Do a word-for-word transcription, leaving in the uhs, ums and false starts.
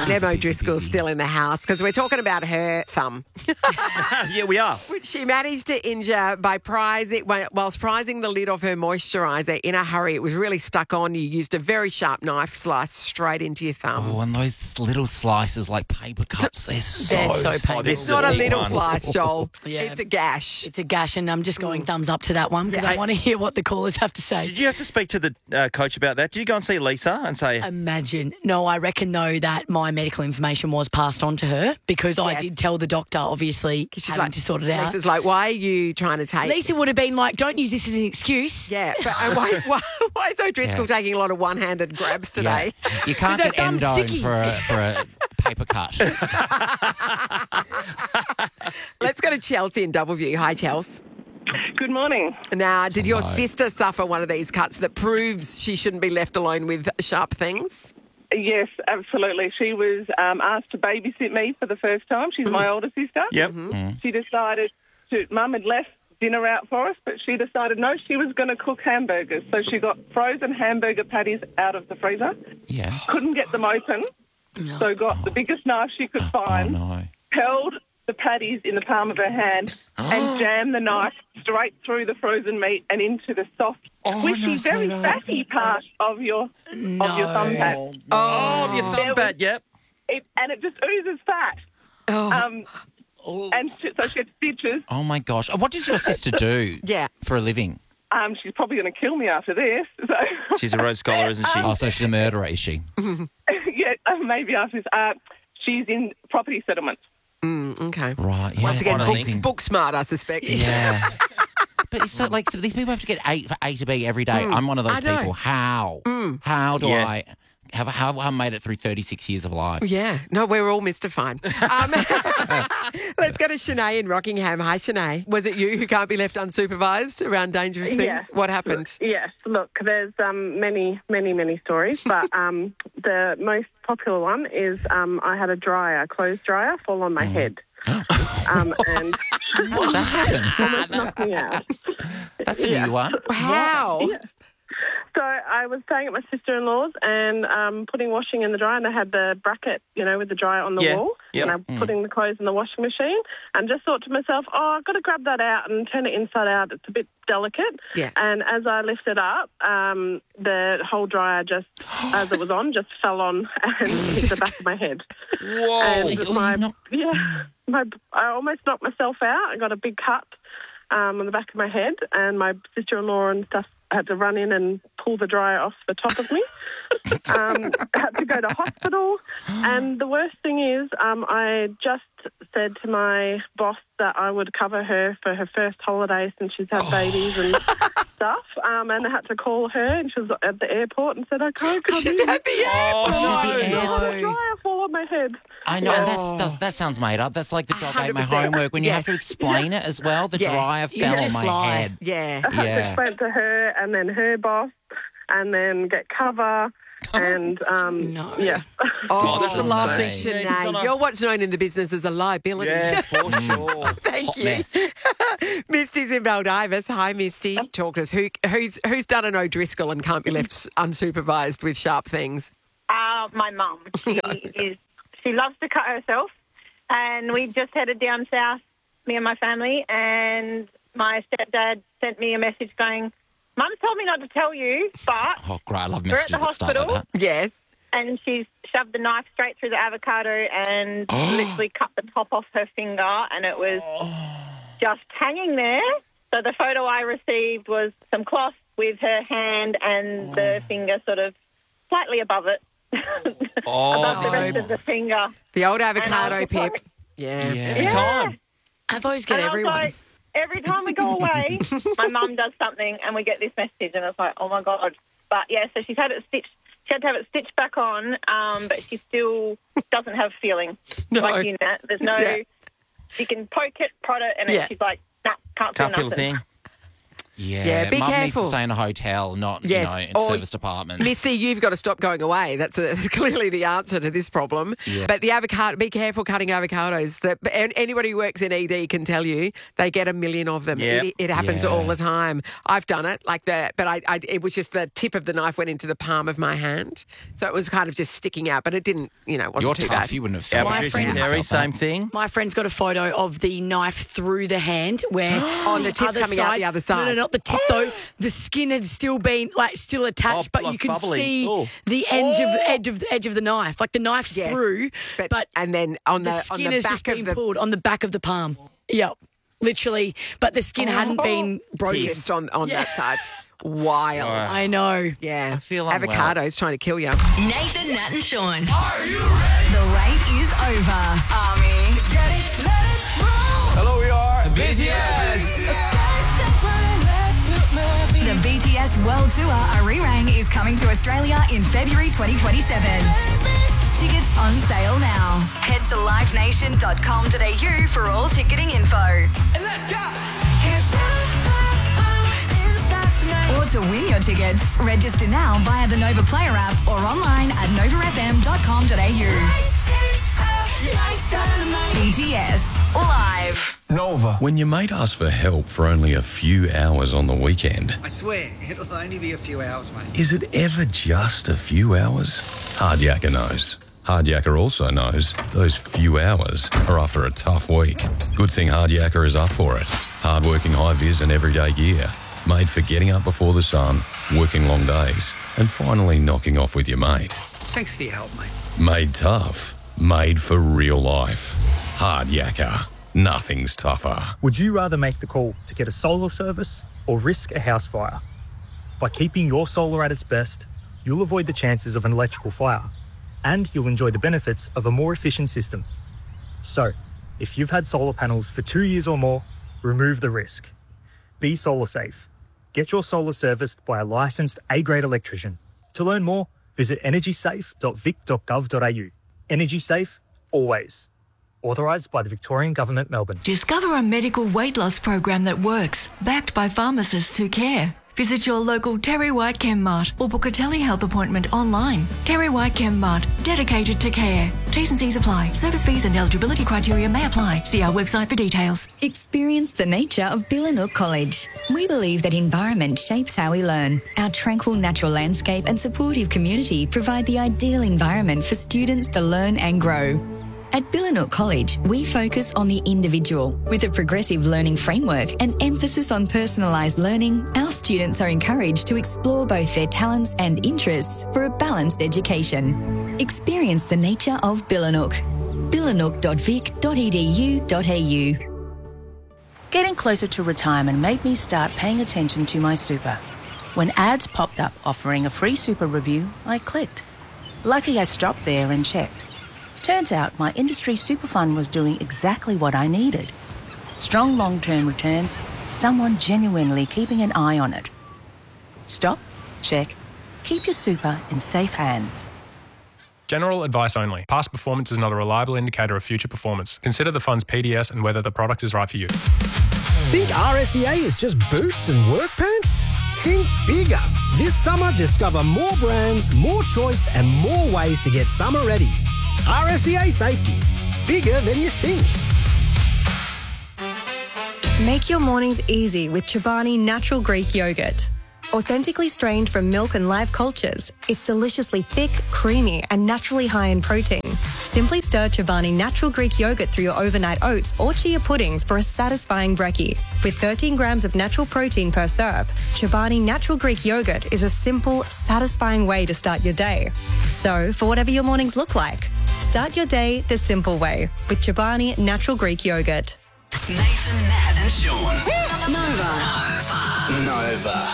Em O'Driscoll's still in the house because we're talking about her thumb. Yeah, we are. Which she managed to injure by prizing, whilst prizing the lid off her moisturiser in a hurry. It was really stuck on. You used a very sharp knife slice straight into your thumb. Oh, and those little slices like paper cuts, they're so, They're so painful. painful. It's not a big little one. slice, Joel. Yeah. It's a gash. It's a gash, and I'm just going thumbs up to that one because Yeah. I want to hear what the callers have to say. Did you have to speak to the uh, coach about that? Did you go and see Lisa and say, Imagine. No, I reckon, though, that my medical information was passed on to her because I Yes. did tell the doctor, obviously, She's having like, to sort it out. Lisa's like, why are you trying to take... Lisa would have been like, don't use this as an excuse. Yeah, but uh, why, why, why is O'Driscoll Yeah. taking a lot of one-handed grabs today? Yeah. You can't Is get that thumb endone sticky? for a, for a paper cut. Let's go to Chelsea in Doubleview. Hi, Chelsea. Good morning. Now, did your Hello. sister suffer one of these cuts that proves she shouldn't be left alone with sharp things? Yes, absolutely. She was um, asked to babysit me for the first time. She's my older sister. yep. She decided to, Mum had left dinner out for us, but she decided, no, she was going to cook hamburgers. So she got frozen hamburger patties out of the freezer, Yeah. couldn't get them open, so got the biggest knife she could Oh, find, no. held the patties in the palm of her hand and jammed the knife straight through the frozen meat and into the soft, squishy, very fatty part of your of your thumb pad. Oh, your There thumb was- pad, yep. It, and it just oozes fat. Oh, Um, and she, so she had stitches. Oh, my gosh. What does your sister do yeah. for a living? Um, she's probably going to kill me after this. So She's a Rhodes Scholar, isn't she? Oh, so she's a murderer, is she? yeah, uh, maybe after this. Uh, she's in property settlements. Mm, okay. Right. Yeah, Once it's again, amazing. book, book smart, I suspect. Yeah. But it's so, like so these people have to get eight for A to B every day. I'm one of those I know. people. How? How do Yeah. I have how have I made it through thirty-six years of life? Yeah. No, we're all mystified. Um, let's go to Shanae in Rockingham. Hi, Shanae. Was it you who can't be left unsupervised around dangerous things? Yeah. What happened? Yes, look, there's um, many, many, many stories, but um, the most popular one is um, I had a dryer, a clothes dryer, fall on my head. um, and What happened? almost knocked me out. That's a new one. How? So I was staying at my sister-in-law's and um, putting washing in the dryer, and I had the bracket, you know, with the dryer on the Yeah, wall, yep. and I'm putting the clothes in the washing machine, and just thought to myself, oh, I've got to grab that out and turn it inside out. It's a bit delicate. Yeah. And as I lifted up, um, the whole dryer just, as it was on, just fell on and hit the back of my head. Whoa. And Oh, my, you knocked- yeah, my, I almost knocked myself out. I got a big cut um, on the back of my head, and my sister-in-law and stuff had to run in and pull the dryer off the top of me. um, had to go to hospital. And the worst thing is um, I just said to my boss that I would cover her for her first holiday since she's had babies and stuff. Um, and I had to call her, and she was at the airport and said, I can't come in. At the end. Oh, Oh, no. she's the I had a end. dryer fall on my head. I know, and that's, that's that sounds made up. That's like the dog ate my one hundred percent. homework when you Yes. have to explain it as well. The Yeah. dryer You fell on just my lie. head. Yeah. I had Yeah. to went to her and then her boss and then get cover and um, No. yeah. Oh, that's the last thing, insane. Yeah, he's on Shanae. a- You're what's known in the business as a liability. Yeah, for sure. Thank Hot you. mess. Misty's in Baldivis. Hi, Misty. Talk to us. Who, who's, who's done an O'Driscoll and can't be left unsupervised with sharp things? Uh, my mum. She is. She loves to cut herself, and we just headed down south, me and my family, and my stepdad sent me a message going, "Mum's told me not to tell you, but," Oh, great. I love We're messages at the that start like hospital. that. Yes. and she's shoved the knife straight through the avocado and literally cut the top off her finger, and it was just hanging there. So the photo I received was some cloth with her hand and the finger sort of slightly above it. Oh, above the rest of the finger. The old And I avocado was pip. like- Yeah. Yeah. every time. I've always got And I was everyone. like, every time we go away, my mum does something and we get this message, and it's like, oh my God. But yeah, so she's had it stitched. She had to have it stitched back on, um, but she still doesn't have feeling. No. Like you, Nat. There's no, Yeah. she can poke it, prod it, and Yeah. then she's like, nah, can't, Can't feel feel a nothing. thing. Yeah, Yeah, be Mum needs careful. to stay in a hotel, not Yes, you know, in or- service departments. Missy, you've got to stop going away. That's a, clearly the answer to this problem. Yeah. But the avocado, be careful cutting avocados. That and anybody who works in E D can tell you they get a million of them. Yeah. It, it happens Yeah. all the time. I've done it like that, but I, I, it was just the tip of the knife went into the palm of my hand, so it was kind of just sticking out. But it didn't, you know, wasn't You're too tough. bad. You wouldn't have Our felt My producer friends- Terry, same thing. My friend's got a photo of the knife through the hand where Oh, the tip's other coming out the other No, no, side. not the tip though. The skin had still been like still attached, Oh, but like you can bubbly. see Oh. the edge of the edge of the edge of the knife. Like the knife's Yes. through, But, but, and then on the the, on skin the has back just of been the pulled on the back of the palm. Yep, literally. But the skin hadn't been broken. pierced on on Yeah. that side. Wild. I know. Yeah. I feel unwell. Avocados trying to kill you. Nathan, Nat, and Sean. Are you ready? The wait is over. Army. Get it, let it roll. Hello, we are B T S. The B T S World Tour Arirang is coming to Australia in February twenty twenty-seven. Tickets on sale now. Head to live nation dot com dot a u for all ticketing info. Let's go. Or to win your tickets, register now via the Nova Player app or online at nova f m dot com dot a u. B T S Live. Nova. When your mate asks for help for only a few hours on the weekend, I swear, it'll only be a few hours, mate. is it ever just a few hours? Hardyaker knows. Hardyaker also knows those few hours are after a tough week. Good thing Hardyaker is up for it. Hardworking high-vis and everyday gear. Made for getting up before the sun, working long days, and finally knocking off with your mate. Thanks for your help, mate. Made tough. Made for real life. Hardyaker. Nothing's tougher. Would you rather make the call to get a solar service or risk a house fire? By keeping your solar at its best, you'll avoid the chances of an electrical fire, and you'll enjoy the benefits of a more efficient system. So, if you've had solar panels for two years or more, remove the risk. Be solar safe. Get your solar serviced by a licensed A-grade electrician. To learn more, visit energy safe dot vic dot gov dot a u. Energy Safe, always. Authorised by the Victorian Government, Melbourne. Discover a medical weight loss program that works, backed by pharmacists who care. Visit your local Terry White Chemmart or book a telehealth appointment online. Terry White Chemmart, dedicated to care. T's and C's apply. Service fees and eligibility criteria may apply. See our website for details. Experience the nature of Billanook College. We believe that environment shapes how we learn. Our tranquil natural landscape and supportive community provide the ideal environment for students to learn and grow. At Billanook College, we focus on the individual. With a progressive learning framework and emphasis on personalised learning, our students are encouraged to explore both their talents and interests for a balanced education. Experience the nature of Billanook. billanook dot vic dot e d u dot a u. Getting closer to retirement made me start paying attention to my super. When ads popped up offering a free super review, I clicked. Lucky I stopped there and checked. Turns out my industry super fund was doing exactly what I needed. Strong long-term returns, someone genuinely keeping an eye on it. Stop, check, keep your super in safe hands. General advice only. Past performance is not a reliable indicator of future performance. Consider the fund's P D S and whether the product is right for you. Think R S E A is just boots and work pants? Think bigger. This summer, discover more brands, more choice, and more ways to get summer ready. R S E A Safety. Bigger than you think. Make your mornings easy with Chobani Natural Greek Yogurt. Authentically strained from milk and live cultures, it's deliciously thick, creamy, and naturally high in protein. Simply stir Chobani Natural Greek Yogurt through your overnight oats or chia puddings for a satisfying brekkie. With thirteen grams of natural protein per serve, Chobani Natural Greek Yogurt is a simple, satisfying way to start your day. So, for whatever your mornings look like, start your day the simple way with Chobani Natural Greek Yogurt. Nathan, Nat, and Sean. Nova. Nova.